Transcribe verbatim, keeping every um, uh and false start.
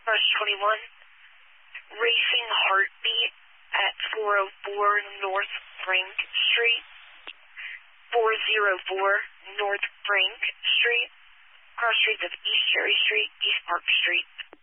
Rush twenty-one, Racing Heartbeat at four oh four North Frank Street, four oh four North Frank Street, cross streets of East Cherry Street, East Park Street.